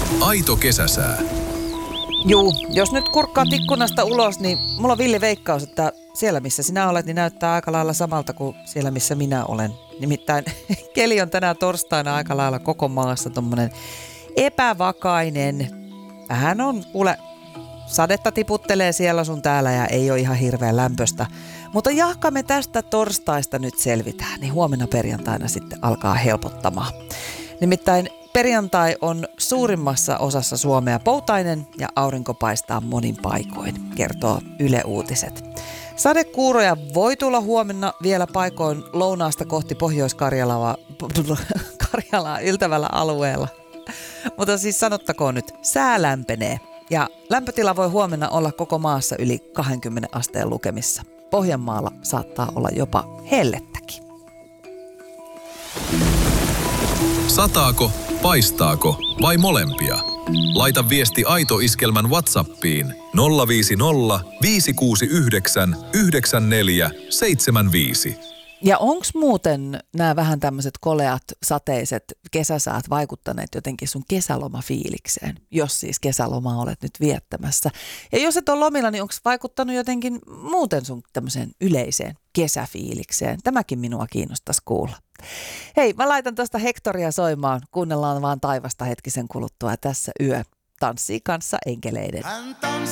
Aito kesäsää. Juu, jos nyt kurkkaan ikkunasta ulos, niin mulla on villi veikkaus, että siellä missä sinä olet, niin näyttää aika lailla samalta kuin siellä missä minä olen. Nimittäin keli on tänään torstaina aika lailla koko maassa tommonen epävakainen. Vähän on, kuule, sadetta tiputtelee siellä sun täällä ja ei ole ihan hirveän lämpöstä. Mutta jahka me tästä torstaista nyt selvitään, niin huomenna perjantaina sitten alkaa helpottamaan. Nimittäin perjantai on suurimmassa osassa Suomea poutainen ja aurinko paistaa monin paikoin, kertoo Yle Uutiset. Sadekuuroja voi tulla huomenna vielä paikoin lounaasta kohti Pohjois-Karjalaa yltävällä alueella. Mutta siis sanottakoon nyt, sää lämpenee ja lämpötila voi huomenna olla koko maassa yli 20 asteen lukemissa. Pohjanmaalla saattaa olla jopa hellettäkin. Sataako, paistaako vai molempia? Laita viesti Aito Iskelmän WhatsAppiin 050 569 9475. Ja onks muuten nämä vähän tämmöiset koleat, sateiset kesäsäät vaikuttaneet jotenkin sun kesälomafiilikseen, jos siis kesälomaa olet nyt viettämässä? Ja jos et ole lomilla, niin onko vaikuttanut jotenkin muuten sun tämmöiseen yleiseen kesäfiilikseen? Tämäkin minua kiinnostaisi kuulla. Hei, mä laitan tuosta Hectoria soimaan. Kuunnellaan vaan taivasta hetkisen kuluttua. Tässä yö tanssii kanssa enkeleiden.